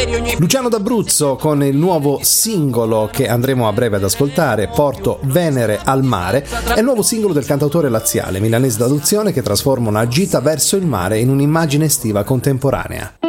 Luciano D'Abruzzo con il nuovo singolo che andremo a breve ad ascoltare, Porto Venere al mare, è il nuovo singolo del cantautore laziale milanese d'adozione che trasforma una gita verso il mare in un'immagine estiva contemporanea.